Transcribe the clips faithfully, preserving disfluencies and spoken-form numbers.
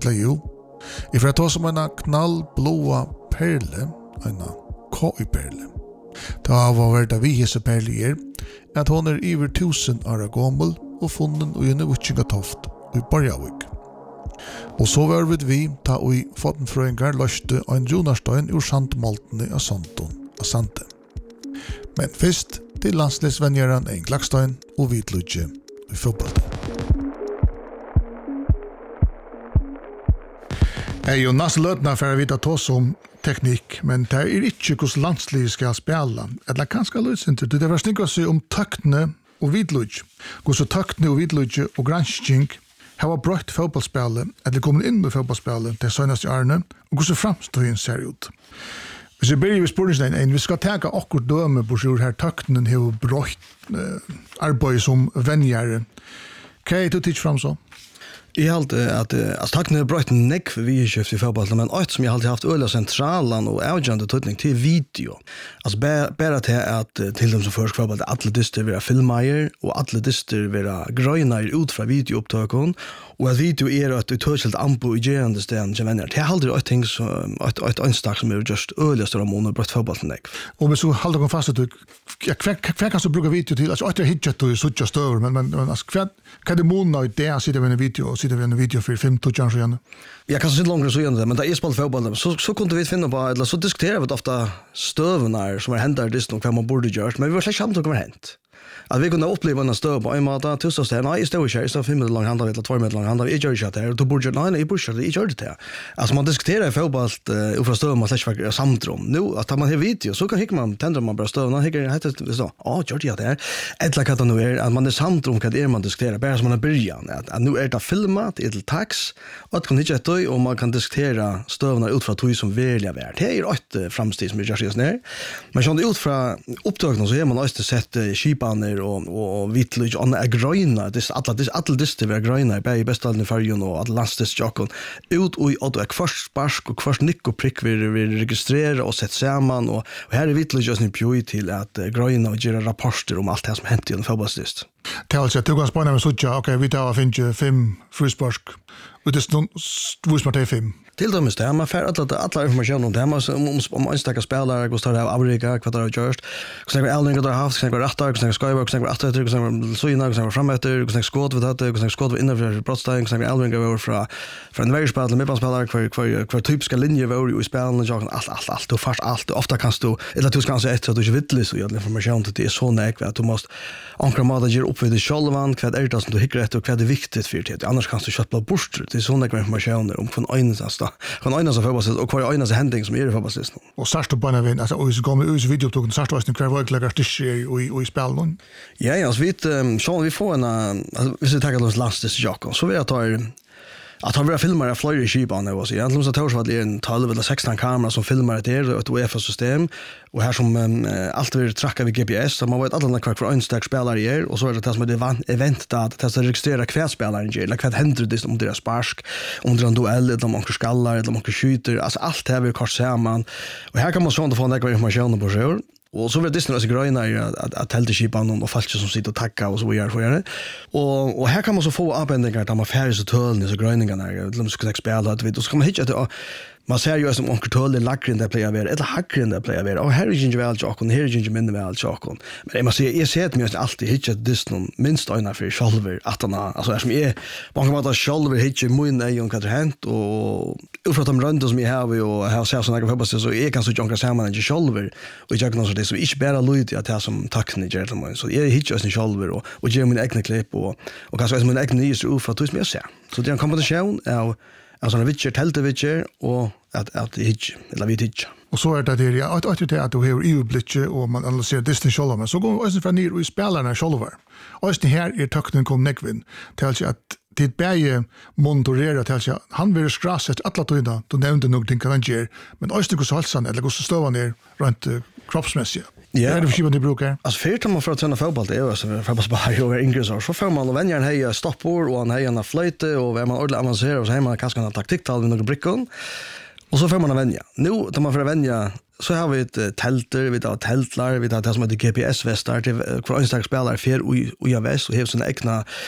eller jo. I for jeg tar som en knallblåa perle, en K-perle. Det har vært av vi hese perler, at hun er over tusen år gammel og funnet og gjerne Vutjingatoft i Borjavik. Og så var vi vi ta og i Fottenfrøyngar løste en Jonarstein ur sandmaltene av Santon av Sante. Men først til landsleisvennjeren en Glakstein og Hvitludje i fotball. Jeg er jo nesten løtene for å vite tås om teknikk, men det er ikke hvordan landslivet skal spille. Eller kanskje løsenter. Det var snikker å si om tøktene og Hvitludje. Hvordan tøktene og Hvitludje og gransking har brøtt fotballspillet, eller kommet inn med fotballspillet til søgneste årene, og hvordan framstøyen ser ut. Hvis vi begynner med spørsmålet, vi skal tenke akkurat døme på hvor her tøktene har brøtt eh, arbeid som venngjere. Hva er det du tids fram så? Jeg har alltid at altså, takkene er brøtt nekk for vi kjøft i fotballen, men alt som jeg har alltid haft øyla sentralen og avgjørende tøtning til video. Altså bare til at til dem som først fotball, at alle dyster vil filmeier, og alle dyster vil grøyner ut fra videoopptøkken, og at video er et utøyselt ambo i gjerende stedet som venner. Det er aldri et ting som, et, et ønstak som er just øyla større måneder brøtt fotballen nekk. Og hvis du holder deg fast at du, ja, hva, hva kan du bruke video til? Altså, ikke hittet du i suttja støver, men, men, men altså, hva, hva er det måneder i det å sitte ved en video, og sitte ved en video for fem til tjern så gjerne? Jag kan sitta långt så igen det, men det är spalt fotboll så så kunde vi finna på eller så diskuterar vi ofta stövnar som har hänt där det nog vad man borde göra, men vi var släkt samt vad hänt. Att vi kunde uppleva en stöv på en måte till så stäna i stod i så fem meter lång handel eller två meter lång handel i gör ju att det då borde nej i bush i gör det. Alltså man diskuterar fotboll och från stöv man släkt samtrum. Nu att man har video så kan hickar man tänder man bara stövna hickar heter det så. Ja, gör det där. Eller kan det nu är att man är samtrum kan det man diskuterar bara som man början att nu är det filmat i ett tax och att kan inte att och man kan diskutera stövna ut från toy som välja värd. Det är ett framsteg som gör sig ner. Men så ut från upptagna så är man också sett skipan och och Hvitludje och är gröna det alla det alla det är gröna i bästa i färgen och att lastas jocken ut och och ett först spark och först nick och prick vi vi registrerar och sätter samman och här är Hvitludje just nu pjoi till att gröna och göra rapporter om allt det som hänt i en fotbollslist. Det är alltså att du kan spana med sucha okej vi tar finns fem frispark och det står svårt fem. Till dem är det man får alla alla information om det man om om enstaka spelare går står av Amerika vad det har gjort. Sen går Elning har haft sen går rättar sen Skywalk sen går åtta efter sen så innan sen framåt sen skott vid det sen skott vid innan brottsting sen Elning går över från från varje spelare med spelare kvar kvar kvar typiska linjer var i spelen och jag allt allt allt och fast allt ofta kan du eller du ska säga ett så att du inte vill så göra information till det är så näck att du måste ankra mata ger upp vid det självan vad är det som du hickar rätt och vad är viktigt för det annars kan du köpa bort det är så näck information om från en kan ena så fotboll och kvar ena så händing som är i fotbollslistan. Och särskilt på en alltså och så kommer ut video tog den särskilt var det kvar verkligen stisch och och i spelen. Ja, ja, så vi så vi får en alltså vi ska ta oss lastas Jakob. Så vi tar att han vill filma det flyger skipan det var så egentligen så tar så att det är en tolv eller sexton kamera som filmar det där och ett U E F A-system och här som um, allt vill tracka vid G P S så man vet alla kvar för en stark spelare är och så är det det som det event där att testa registrera kvällsspelaren ger eller vad händer det om deras spark om det en duell eller om man skallar eller om man skjuter alltså allt det här vill kort samman och här kan man så få några information på sjön. Och så vet det snarare gröna att att helt skipan och falska som sitter och tacka och så gör för det. Och och här kan man så få uppendingar där man färdig så töllen så gröningarna de ska spela att vet då ska man hitta det man ser ju som onkel töllen lackren där plejer vara eller hackren där plejer vara och här är ju väl Jakob här är ju minne väl Jakob men jag måste säga jag ser att mig alltid hitta det någon minst ena för shoulder att han alltså som är många måste shoulder hitta minne i onkel hänt och utifrån de runder som jag har och har sett såna grejer så är kan så jonka samman i shoulder och jag kan så det så inte bara lite att ha som tackning gentlemen så jag hitta i shoulder och och ge min egna klipp och och kanske som min egna nyss ut för att du ser så det är en kombination av alltså en vitcher tälte vitcher och att att hitch eller vi hitch och så är det det ja att att det att du har ju blitche och man analyserar distance shoulder så går ösen från ner och spelarna shoulder och det här är takten kom neckvin tells ju att det bäge monitorera tells ju han vill skrasset alla tiden då nämnde nog den kan ge men östen går så halsan eller går så stöva ner runt kroppsmässigt. Ja, det är ju vad det brukar. Alltså för att man får att träna fotboll det är ju så för bara över ingressar så får man vänja en heja stoppor och en heja en flöjte och vem man ordentligt avancerar och så hemma kanske en taktiktal med några brickor. Och så får man vänja. Nu då man får vänja så har vi ett tälter, vi har tältlar, vi har det som heter G P S-västar till för en stark spelare för och och jag väst och har såna egna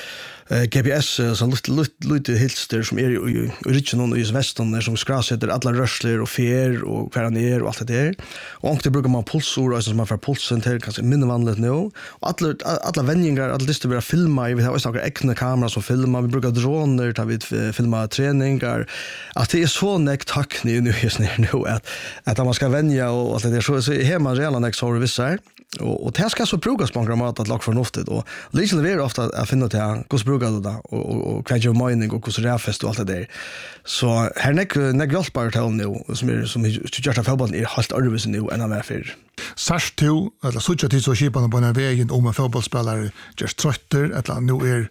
G P S så lite hilster som är i regionen och i västern som skrassätter alla rörsler och fer och kvar ner och allt det där. Och det brukar man pulsor alltså som man får pulsen till kanske mindre vanligt nu. Och alla alla vändningar alla listor börjar filma vi har också några egna kameror som filmar vi brukar droner ta vi filma träningar att det är så näkt tack nu nu är snär nu att att man ska vänja och allt det där så så är man redan näkt så vissa och och det ska så brukas på grammat att lag för noftet och liksom det är ofta att finna till hur brukar det då och och kvar ju mining och hur räfest och allt det där så här näck näck hjälpar till nu som är som just att fotboll är helt arbets nu än av för Särskilt till eller så att det så skipan på en väg om en fotbollsspelare just trötter eller nu är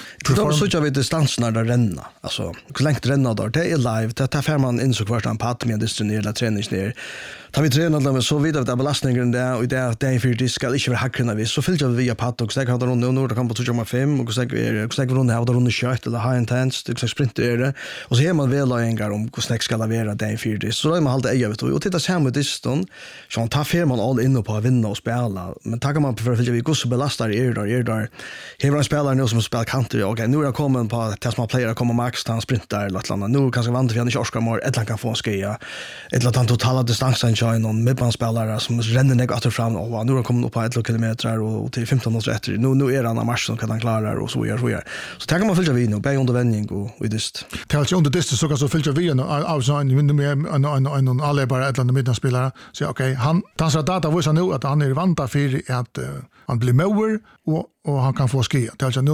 Då så jag vet distansen där renna alltså hur långt renna då det är live det tar fem man in så kvart en patt med distanserad träning ner tar vi tränar då så vidare att belastningen där och där det för det ska inte vara hackarna vi så fyller vi patt och så har de nu då kan på två fem och så är så går de här då kört eller high intense det så sprint är det och så är man väl längre om hur snäck ska lavera det för det så är man halt är vet och titta så med distan så tar fem man all inne på att vinna och spela men tar man för att vi går så belastar är där är där hela spelare nu som spelar counter och nu är jag kommer på att man player kommer max han sprintar eller något annat nu kanske vant för han inte orkar mer ett kan få en skia ett lat han totala distansen shine någon midtbanespelare som ränner ner åter fram och nu har kommit upp på ett kilometer och till femton minuter efter nu nu är han en match som kan han klara och så gör så gör så tar man fylla vi nu på under vändning och och dist Tals under dist så kan så fylla vi nu outside vinner med en en en alla bara ett land midtbanespelare så okej han tar data visar nu att han är vanta för att han blir mower och och han kan få skia Tals nu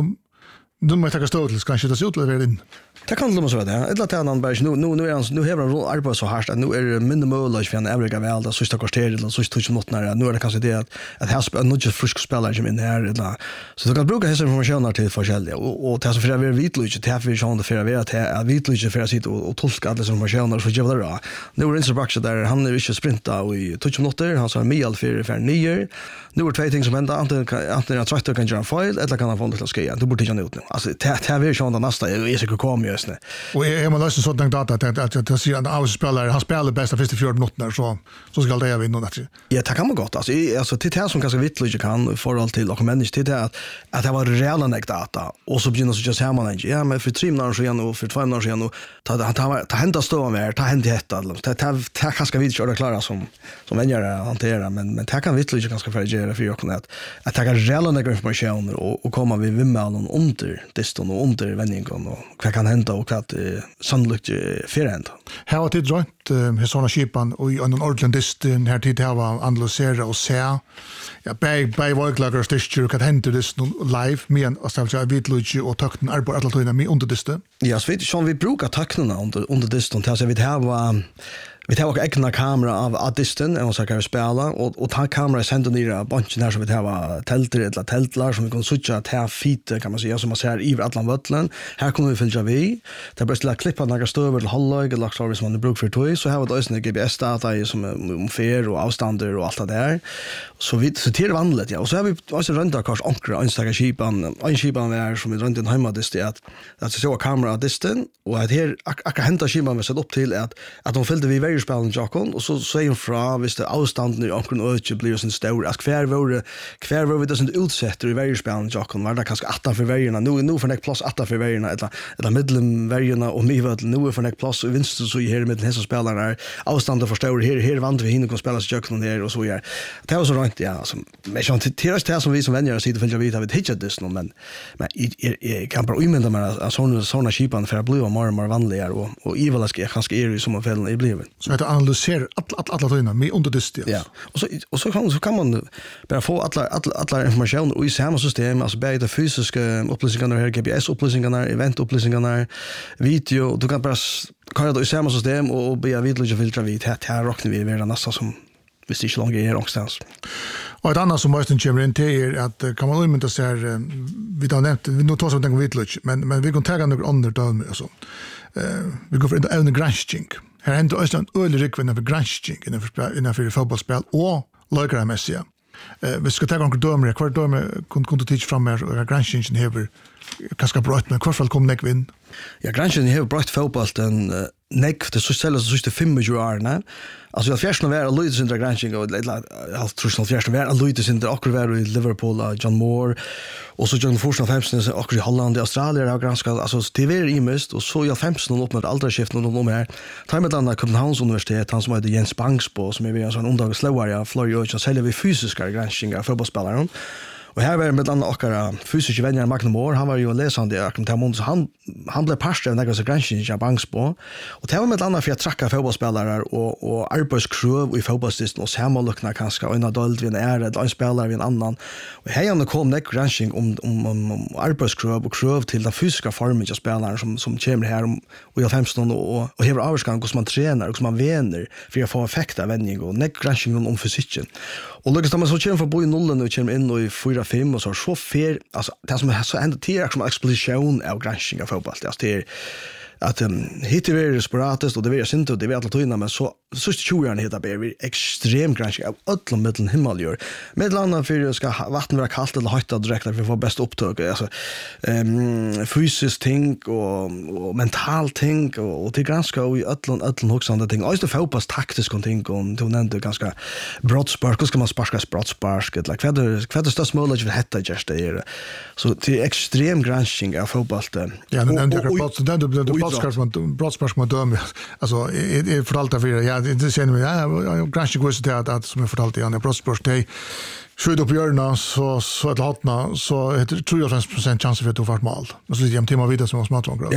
Nu måste jag stå till kanske det ut lever in. Det kan det så där. Ett lat han bara nu nu nu är han nu har han arbetat så hårt att nu är det minimal för en övriga väl där så ska kvarter eller så touch något när nu är det kanske det att att här spelar nog just frisk spelare som in här eller så det kan bruka hässa informationer till forskjelliga och och det så för det är vitluche det har vi ju det för att det är vitluche för att sitta och tolka alla som informationer så gör det då. Nu är det så brukt där han är ju inte sprinta och i touch något där han så med all för för nio. Nu är det två ting som händer antingen antingen jag tror kan göra en file eller kan han få det till skriva. Du borde ju ut nu. Alltså det det är ju sånt nästa är så kommer just nu. Och är man löser sånt data att att att se en avspelare han spelar bästa första fjärde minuter så så ska det vinna det. Ja, det kan man gott alltså alltså till det som kanske vittligt kan för allt till och människor till det att att det var reella data och så börjar så just här man inte ja men för tre månader sedan och för två månader sedan och ta ta ta hända stå mer ta hända detta det ta ta kanske vi köra klara som som vänner hantera men men det kan vittligt ganska för göra för jag kan att att ta reella information och och komma vi vimma någon under distan och under vändningen och vad kan hända och vad sannolikt förhända. Här har det drönt med sådana skipan och i en ordentlig distan här tid här var analysera och se ja bei bei worklager stischer kan hända det live med och så jag vet Luigi och takten är på alla tiden med under distan. Ja, så vet som vi brukar takterna under under distan till så vi här var vi tar också egna kamera av Addiston och så kan vi spela och och ta kamera sända ner bunchen här så vi har tälter eller tältlar som vi kan switcha till här feet kan man säga som man ser i alla vattnen här kommer vi fylla vi det bästa att klippa några stöver till halvlög eller service man bruk för toy så här var det också en G P S data som om fer och avstånd och allt det där så vi så till vanligt ja och så har vi också runt kors ankra Instagram skipan en skipan där som vi runt en hemma det att att så kamera Addiston och att här att hämta skipan med sätt upp till att att de fyllde vi spelen Jackon och så säger hon fra visst det avstånden i ankern öch blir så stor att kvar var kvar var vi det inte utsätter i varje spelen Jackon var det kanske åtta för varje nu nu för näck plats åtta för varje eller eller mellan varje och mig var nu för näck plats och vinst så i här med dessa spelarna avstånden för stor här här vant vi hinner kan spela så Jackon där och så gör det var så rent ja alltså men så till det som vi som vänner sitter för jag vet att hitcha det men men i kan bara umända med såna såna skipan för att bli mer och mer vanligare och och evil ska kanske är ju som en i blev att analysera alla alla alla tydna med under det ja och så och så kan så kan man bara få alla alla alla information och i samma system alltså både de fysiska upplysningarna här G P S upplysningarna event upplysningarna video du kan bara köra då i samma system och be vidare filtra vid här här rockar vi med nästa som visst inte långt är någonstans. Och ett annat som måste komma in till är att kan man inte se vi har nämnt vi nu tar så den vidlutch men men vi kan ta några andra dömer och så. Eh vi går för en granskning. Här händer också en ölig rikvinna för granskning innan för fotbollsspel och lökarmässiga. Eh vi ska ta några dömer kvar dömer kunde kunde teach fram mer och granskningen här kanske brott men kvar fall kom näck vinn. Ja, granskningen har brott fotbollen nek det så stället så sista fem år när alltså jag fjärde var Louis in the granching och allt tror jag fjärde var Louis in the akkurat i Liverpool John Moore och så John Forsen Hampson så akkurat i Holland i Australien och ganska alltså det var i mest och så jag femton upp med aldrig skift någon om här tar med andra Köpenhamns universitet han som heter Jens Bangsbo som är vi en sån undagssloware Florida och så säljer vi fysiska granching av fotbollsspelare. Och här var med andra åkare fysiska vänner Magnus Moore han var ju läsande i Akamtamon så han han blev pastor av några granskning i Bangsbo och det var med andra för att tracka fotbollsspelare och och arbetskröv i fotbollsdisten och sammanlökna kanske och en adult vid en ära eller en spelare vid en annan och här han kom några granskning om om, om, om arbetskröv och kröv till den fysiska formen av spelare som som kommer här och i femton och och hur avskan hur man tränar och hur man vänner för att få effekt av vändning och några granskning om fysiken och lyckas de så kommer för bo i nollen och kommer in och i fyra fem och så så fer alltså det som är så ändå till som explosion av granskning av fotboll det är att um, hittar vi respiratus och det är inte och det är alla tyna men så så tjugo år heter det är extrem granskning av alla mitten himmelgör med landa för ska vatten vara kallt eller hett direkt för att få bäst upptag alltså um, fysiskt tänk och, och mentalt tänk och, och till ganska i alla alla högsande ting alltså fotbolls taktiskt tänk och du nämnde ganska broadspark hur ska man sparka broadspark like kväder kväder störst möjligt för hetta just det så till extrem granskning av fotboll ja men nämnde jag broads den du broadcast man broadcast man döm alltså är för allt för ja det ser ni ja granskning går så där att som jag fortalte igen broadcast day skjut upp hjörna så så att hatna så heter trettiofem procent chans för att du får mål. Och så lite om tema vidare som var smart och ja.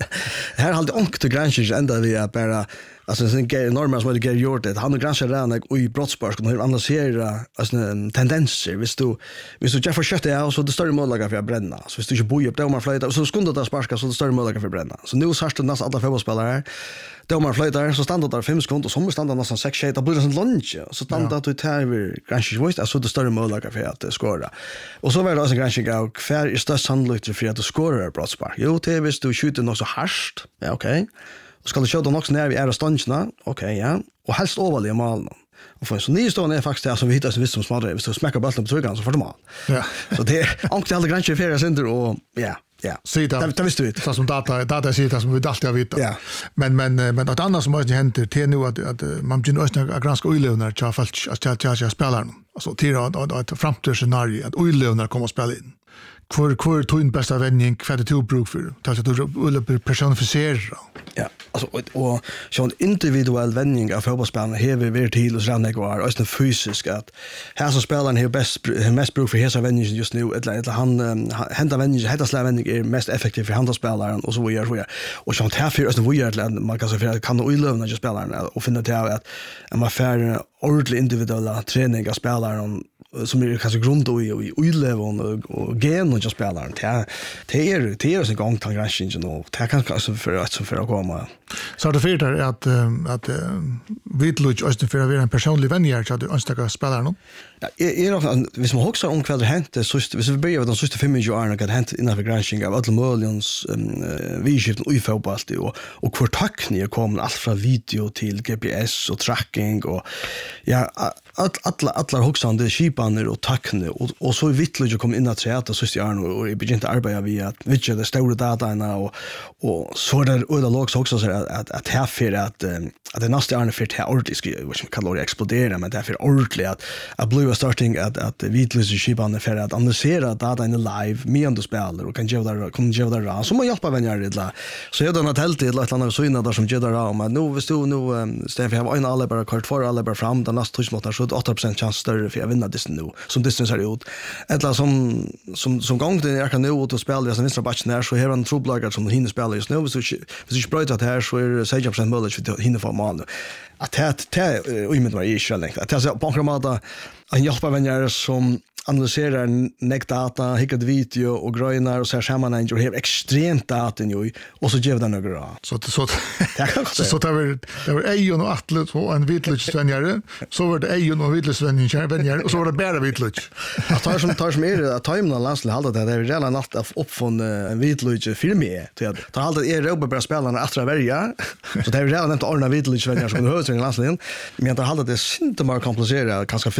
Här hade onk till granskning ända vi är bara alltså sen ger normalt som det ger gjort det han granskar redan och i brottspark och hur analysera alltså tendenser visst du visst du Jeff Shut out så det står mål för att bränna så visst du inte bojer upp där man flyttar så skulle det sparka så det står mål för att bränna så nu så nästan alla fotbollsspelare då man flyttar så stannar där fem sekunder och så stannar nästan sex shit då blir det en lunch så stannar du tar vi granskning voice alltså det står mål för att skåra och så var det också granskning av kvar är störst sannolikt för att skåra brottspark jo det visst du skjuter något så harst ja okej okay. Och ska du köra också när vi är ståndsna okej ja och helst överliga mål och för så ni står ner faktiskt där som vi hittar så visst som smadrar visst så smäcker bollen på tryggan så får du mål ja så det är också alla granskning för center och ja ja så det det visst du vet så som data data sitter som vi alltid har vet ja men men men att annars som har hänt det nu att att man blir nästan granska oilövnar till fallt att att att spelaren alltså till att att framtida scenario att oilövnar kommer att spela in Hvor hvor tog en bästa vändning för det tog bruk för att du personifiera ja alltså och, och så en individuell vändning av fotbollsspelarna här vi vill till oss redan igår och den fysiska att här så spelaren här bäst mest bruk för hela vändningen just nu eller eller han hämtar vändningen heter slä vändning är mest effektiv för handspelaren och så vidare vidare och så här för oss vidare att man kan så för kan och ilövna just spelaren och finna det att man får ordentlig individuella träning av spelaren som är kanske grund och i utlevon och gen och just spelaren det det är det är så gång till granskningen och det kan kanske för att så för att komma så det för det att att Vitluch öster för att vara en personlig vän här så att önskar spelaren ja är nog hvis man också om kväll hänt så hvis vi börjar de sista fem åren kan hänt innan för granskning av alla möjligens vidskift och fotboll och och hur tackning kommer allt från video till G P S och tracking och ja alla alla huxande skipaner och tackne och och så Vitluch kom in att säga att så är det och i begynte arbeta vi att vilka det stora data och och så där och logs också så att att här för att att det nästa är för att ordentligt vad som kallar explodera men därför ordentligt att att blue starting att att Vitluch skipaner för att analysera data i live med andra spelare och kan ge där kan ge där så man hjälpa vänner det så jag då helt till ett annat så innan där som ger där men nu vi stod nu Stefan har en alla bara kort för alla bara fram den nästa touchmål så åtta procent chans större för att vinna det nu som distans är ut eller som som som gång det jag kan nu ut och spela så vänstra backen där så här en trubblagar som hinner spela just nu så så sprayt att här så är sex procent möjligt för hinner få mål att det det och med var i själv att jag på kramata en hjälpa vänner som analyserar neckdata, hickar video och grönar och så här sammanhang och har extremt data nu och så ger det några. Så så så så det var det var Ejon och Atlet och en Vitluch-vänjare. Så var det Ejon och Vitluch-vänjare och så var det bara Vitluch. Jag tar som tar som är att tajmna landslig hålla det är redan natt av uppfån en Vitluch film med till att ta alltid är Robert bara spelarna att välja. Så det är redan inte ordna Vitluch-vänjare som hör till landsligen. Men jag håller det inte mer komplicerat kanske finna Vitluch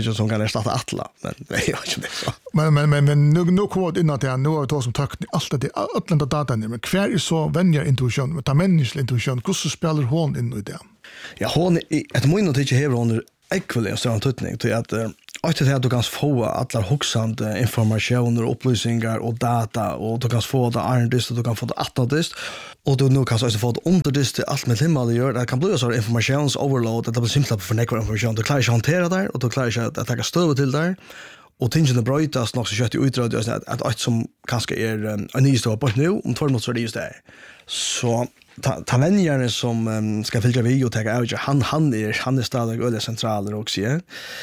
teknologi som kan erstatta alla, men det är ju inte så. Men men men men nu nu kommer det in att det nu har vi tagit som teknik allt det alla data ner men kvar är så vänjer intuition med ta mänsklig intuition hur så spelar hon in i det. Ja, hon ett mån att inte hävra under ekvivalent så antydning till att att det att du kan få alla huxande informationer och upplysningar och data och du kan få det arndist och du kan få det attadist och du nu kan också få det underdist allt med himmel gör det kan bli så informations overload att det blir simpelt för nekvar information du klarar inte hantera där och du klarar inte att ta stöd till där och tingene brötas nog så kött i utröd att att allt som kanske är en ny stor på nu om två månader just det så ta ta vänjare som um, ska filtra vi och ta out han han är han är stadig eller central också ja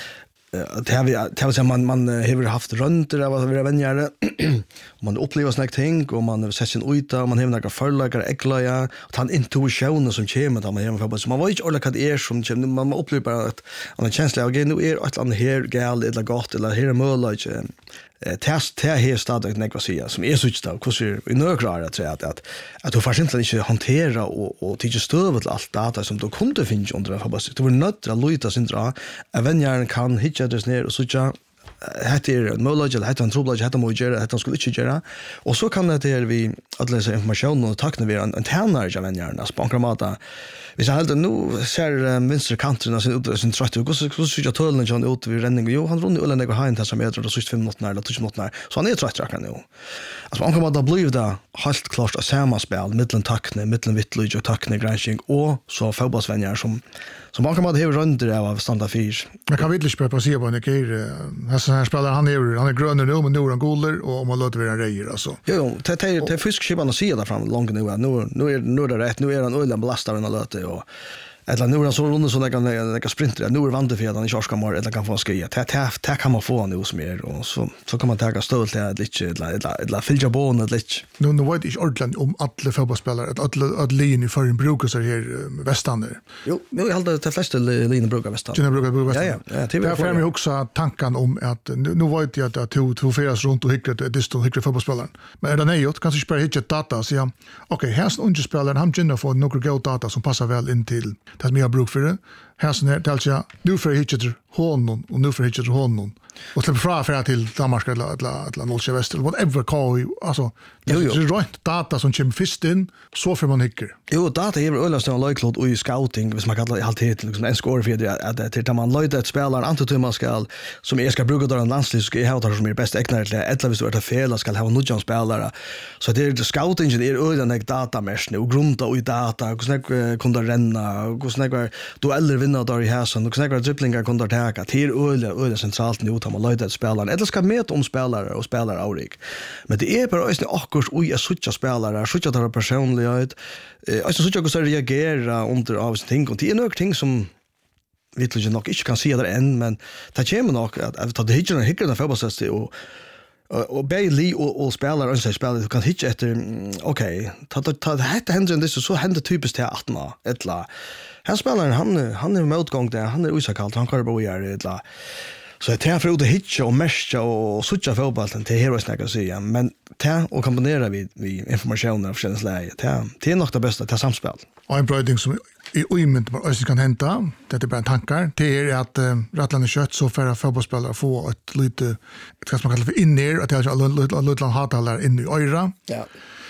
det har vi det har man man har haft runt det var vi vänjare man upplever såna ting och man ser sin uta man har några förlagar äckliga och han intuitionen som kommer där man hemma för man vet inte alla vad det är som man upplever att en känsla av nu är ett annat här gal eller gott eller här möjligt test det här stadigt negativitet som är så just då hur ser vi nu klarar att säga att att att du faktiskt inte hantera och och tycker stöv till allt data som du kunde finna under det för du vill nöt att luta sin dra även jag kan hitta det ner och så ja heter en möjlighet eller heter en trubbel heter må göra heter skulle inte göra och så kan det är vi att läsa information och tackna vi en tjänare av en hjärna spankramata vi säger helt nu ser vänster kanten så ut så trött och så så jag tål den ut vi ränning jo han runde eller några hand som heter det så fem minuter eller två minuter så han är trött jag kan nu alltså spankramata blir det helt klart att samma spel mellan tackna mellan vittlig och tackna granskning och så fotbollsvänner som som man kan ha det runt det av standard fyra. Man kan vittligt spela på sig på en ekir. Här här spelar han är han är grön nu men nu är han goler och om man låter vara rejer alltså. Jo, det det det fiskskipan att se där fram långt nu nu nu är nu är det rätt nu är han ölen belastar den löte och eller nu är han så runt så där kan det kan sprinta nu är vant för att han inte ska mer eller kan få skriva. Det det det kan man få nu som är och så så kan man ta stöd till att lite eller eller filja bon och lite. Nu nu vet jag ordentligt om alla fotbollsspelare att alla att linje för en brukar så här västander. Jo, nu är det de flesta linje brukar västander. Linje brukar brukar västander. Ja ja, det är för mig också tanken om att nu, nu vet jag att två två färs runt och hickar det står hickar fotbollsspelaren. Men är det nej åt kanske spela hitta data så ja. Okej, här är en spelare han gynnar för några go data som passar väl in till det som jag bruk för det. Här så när det jag nu för hitta honom och nu för hitta honom. Och släpper fra för till Danmark eller eller eller Norge Väster whatever call you alltså det är rätt data som kommer först in så för man hickar. Jo, data är väl alltså en löklot och i scouting hvis man kallar alltid liksom en score för det att det man löjder ett spelare antal man ska som är ska bruka då en landslag ska ha det som är bäst äknar till eller hvis du är fel ska ha någon spelare. Så det är scouting är öden en data mesh nu grunda och i data hur snack kunde renna hur snack du eller vinna där i häsen hur snack dribblingar kunde ta till öle öle centralt nu tar man löjder ett spelare eller ska mäta om spelare och spelare aurik. Men det är bara ösne akkurat oj jag sucha spelare sucha där personlighet eh alltså sucha hur så reagera under av ting och det är några ting som vi tror nog inte kan se där än men det kommer nog att att det hittar hickar den fotbollssätt och och Bailey och och spelare och så spelare du kan hitta efter okej ta ta det händer det så händer typiskt det att man ettla han spelar han han är motgång där han är osäkert han kan bara göra det så det är för att hitta och mescha och sucha fotbollen till hero snackar sig men ta och kombinera vi vi informationen av känns läge ta det är nog det bästa till samspel. Och en bröding som i omint bara öst kan hända det är bara tankar det är att uh, rattlande kött så för fotbollsspelare få ett lite ett vad man kallar för inner att jag har lite hatallar in i öra. Ja.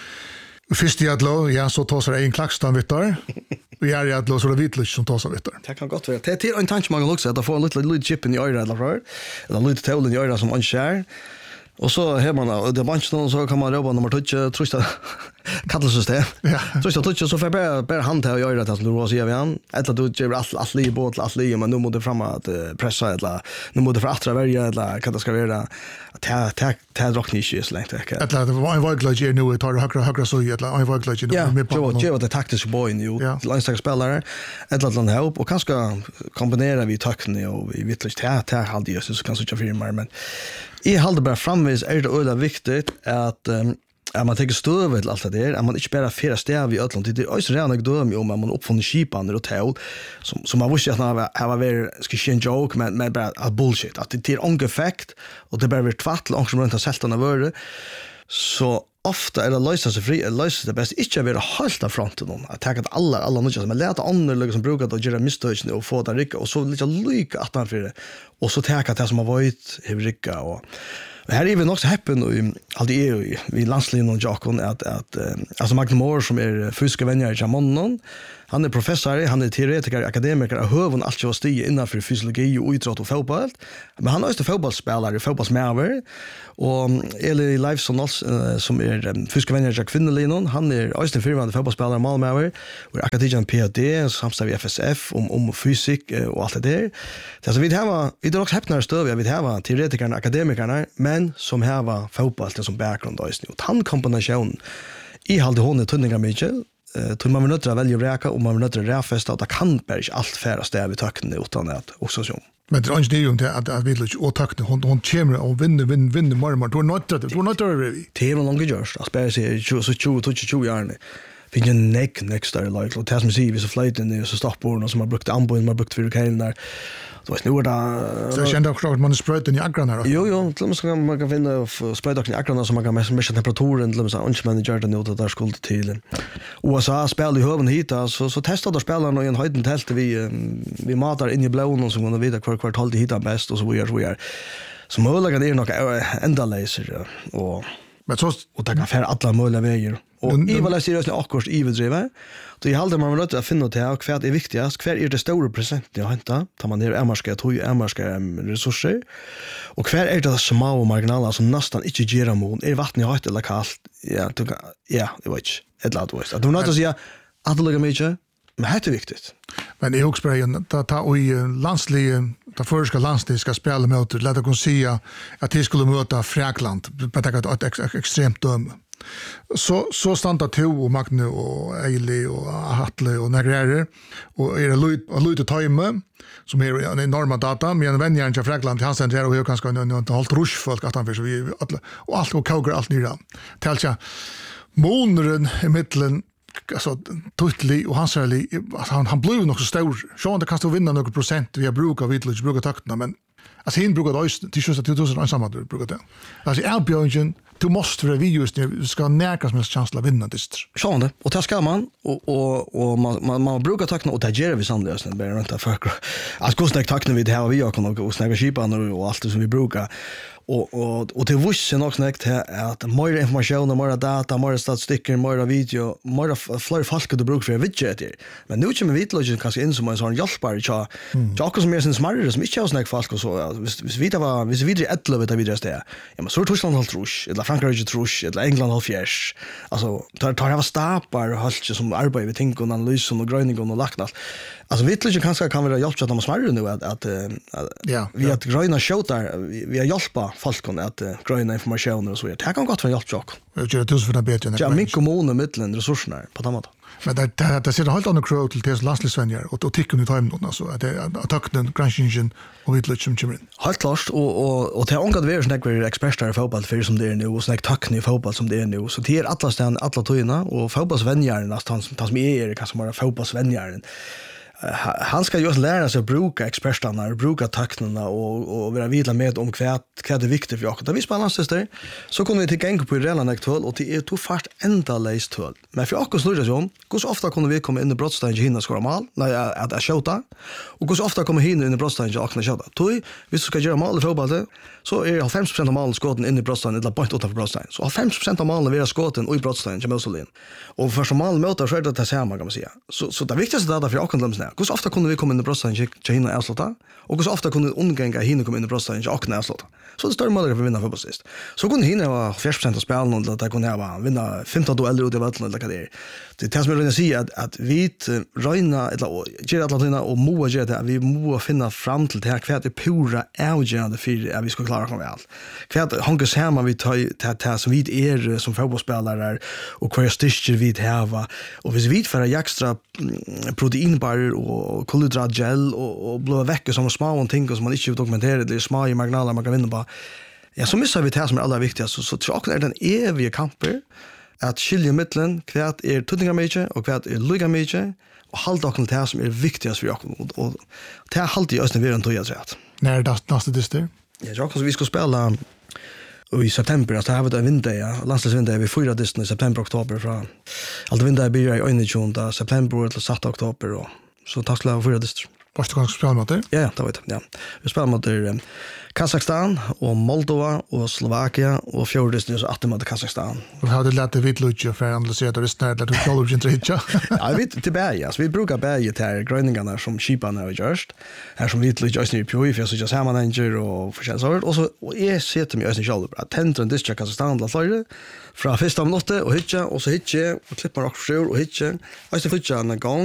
Först i att ja så tar sig en klackstam vet du. Vi är ju att låsa det vitlök som tar sig vet du. Det kan gott vara. Det är en tanke man också att få en liten liten chip in i örat eller för. Eller lite tål i örat som man skär. Och så har man det bunch någon så kan man jobba nummer två trusta kattlesystem. Ja. Trusta touch så för bara bara hand här i örat att du rosa igen. Eller du ger allt allt i båt allt i men nu måste fram att pressa eller nu måste för attra välja eller kan det ska vara ta ta ta rockni shit så länge det. Eller det var en vagglage nu tar högra högra så eller en vagglage nu med på. Ja, det var det taktiska boy nu. Landslag spelare eller att landa ihop och kanske kombinera vi tackne och vi vet inte ta ta hade ju så kan så jag firma men I håller bara framvis är det öde viktigt att um, att man tar stöd till allt det där att man inte bara färra stäv i ödland det är ju redan döm om man uppfunnen skipan och tål som som man visste att ha ha var ska ske en joke men men bara a bullshit att det är ungefäkt och det bara vart tvattl och som runt har sällt den över så ofta är det lösa sig fri, lösa det bäst inte att vara helt av fronten någon. Att ta att alla alla något men låta andra liksom bruka att göra misstag och få det rycka och så lite lycka att han för det. Och så ta att det som har varit rycka och här är vi också happen och alltid är vi landslinjen och Jackon att att alltså Magnus Moore som är fysiska vänner i Jamon. Han är professor, han är teoretiker, akademiker och hövon allt vad stiger innanför fysiologi och idrott och fotboll. Men han är också fotbollsspelare, fotbollsmävare och Eli Leifson uh, som är fysiska vänner i kvinnelinjen. Han är också firmande fotbollsspelare, malmävare och akademiker P H D, samstag i F S F om om fysik och allt det där. Så alltså vi har vi har också häpnare stöd, vi har teoretikerna, akademikerna, men som har fotboll som bakgrund och han kombination i halde hon är tunningar mycket. Uh, tror man vill nötra välja räka och man vill nötra räfesta att det kan bara inte allt färra stäv i tackna utan att också så. Men det är inte det om det att att vill och tackna hon hon kommer och vinner vinner vinner mer mer. Du är nötra du är nötra vi. Det är långt görs. Jag spelar sig så tjugo till tjugo år. Fick en neck next där like och tas mig se vi så flight in så stoppborden och som har brukt anbud man har brukt för kan där. Så är nu där. Så kände också att man sprayar den i agrarna. Jo jo, till och med man kan finna sprayar i agrarna som man kan mäta temperaturen till och med så manager den ut där skulle till. Och så spelar i höven hit så så testar då spelarna i en höjden tält vi vi matar in i blån och så går det vidare kvar kvart håll hit bäst och så vi är vi är. Så möjligen är det nog ända laser och men så och ta för alla möjliga vägar. Och i vad jag ser just akkurat i vidriva. Då i halde man vill att finna till och kvart är viktigast. Kvart är det stora present jag hämtar. Tar man ner ämarska tog ämarska resurser. Och kvart är det små marginaler som nästan inte ger mån. Är vatten i hett eller kallt? Ja, du kan ja, det vet jag. Ett lat vet. Att du inte säga att det ligger mycket. Men det är viktigt. Men i Hogsbergen ta ta och i landsligen ta förska landsliga ska spela mot det låt oss säga att det skulle möta Fräkland på ett ex, extremt döm. Så så stanta to och Magne och Eili och Hatle och Negrerer och är det Lut och Lut Time som är en enorma data men vänjer inte Fräkland han säger och jag kanske inte hållt rush folk att han för så vi alla och allt och koger allt nyra. Tälja månaden i mitten alltså totally och han säger han han blev nog så stor. Så han kan stå vinna några procent via bruka vidligt bruka takterna men alltså hin brukar det till sjus att du tusen ensamma du brukar det. Alltså Albjörn du måste vara videos när ska närkas med chans att vinna det. Så det och ta ska man och och och man man, man brukar takna och ta ger vi sannlöst när bara inte för. Alltså kostar takna vi det här vi har kan och snäga skipan och allt som vi brukar. Och och och det visste nog snägt att mer information, mer data, mer statistiker, mer video, mer fler folk du brukar för widget. Men nu kommer vi till kanske in som en sån hjälpare så jag som är sen smartare som inte har snägt folk och så hvis vi det var hvis vi det elva vet vi det är. Ja men så Tyskland har trusch, eller Frankrike trusch, eller England har fjärs. Alltså tar tar jag stapar och halt som arbetar vi tänker och analys och gröning och lacknat. Alltså vet du kanske kan vara hjälp att de smartare nu att att ja vi att gröna showtar vi har hjälpa folk att gröna information och så vidare. Det kan gott vara hjälp jag. Jag gör det så för det bättre. Ja, min kommun och mitten resurserna på tamat. Men det det det ser helt annorlunda ut till det landslisvänjer och och tycker nu time då så att det attacken crashingen och vid lite som chimrin. Helt klart och och och det har angått vara snack för experter i fotboll för som det är nu och snack tackni i fotboll som det är nu så det är alla stan alla tojna och fotbollsvänjaren nästan som som är kanske bara fotbollsvänjaren. Han ska ju lära sig att bruka experterna, bruka takterna och och vara vidla med om kvart kvart är viktigt för jag. Då vi spelar där så kommer vi till gäng på reella nektöl och det är två fast ända läst töl. Men för oss slutar så hur så ofta kommer vi komma in i brottstein hinna skora mål, nej att att skjuta. Och hur så ofta kommer hinna in i brottstein och kunna skjuta. Då vi ska göra mål i fotboll så är fem procent av målen skotten in i brottstein eller point utanför brottstein. Så fem procent av målen vara skotten i brottstein som Moselin. Och för som mål möter så är det samma kan man säga. Så så det viktigaste där för jag kan lämna. Hur ofta kunde vi komma in i brottstein och hinna avsluta? Och hur ofta kunde undgänga hinna komma in i brottstein och kunna avsluta? Så det står möjligt för vinna fotboll sist. Så kunde hinna vara fyrtio procent av spelen och att kunna vara vinna femton dueller ut i vattnet eller vad det är. Det är som jag säger att att vi röna eller ger alla tina och moa ger det vi moa finna fram till det här kvart är pura avgörande för att vi ska klara oss väl. Kvart hankas hemma vi tar det som vi är som fotbollsspelare och kvar styrker vi har och vi vet för att extra proteinbar och kolhydratgel och och blåa veckor som små ting som man inte dokumenterar det är små i marginaler man kan vinna på. Ja, så missar vi det som är allra viktigast så så tror jag är den eviga kampen att skilja mittlen kvart är tuttingar mycket och kvart är lugga mycket och hålla oss till det som är viktigast för oss och, och det är alltid just när vi är en toja rätt. När det nästa dyster? Ja, jag så vi ska spela Och i september, alltså här var det vinter, ja. Landslagsvinter vi fyra distan i september, oktober. Från. Allt vinter börjar i tjugonde september till sjätte oktober. Och så tack ska fyra distan. Varst du ganske spela mot det? Ja, ja, det vet jag. Ja. Vi spelar mot um, Kazakstan och Moldova och Slovakia och fjordistan så att mot Kazakstan. Och hade lärt det vitt lutje för att analysera det snart att du själv inte hitcha. Ja, vi vet till berg, alltså vi brukar berg till här gröningarna som skiparna har gjort. Här som vitt lutje ösnir på för så just här man änger och för så och så och är sett mig ösnir själv att tentren district Kazakstan la förra från första minuten och hitcha och så hitcha och klippa också och hitcha. Alltså flytta en gång